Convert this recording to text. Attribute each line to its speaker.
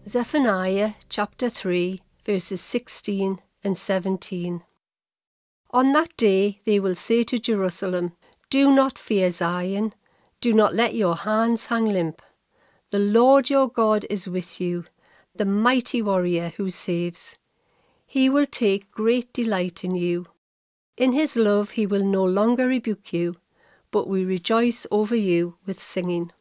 Speaker 1: Zephaniah chapter 3 verses 16 and 17. On that day they will say to Jerusalem, "Do not fear, Zion. Do not let your hands hang limp. The Lord your God is with you, the mighty warrior who saves. He will take great delight in you. In his love he will no longer rebuke you, but will rejoice over you with singing."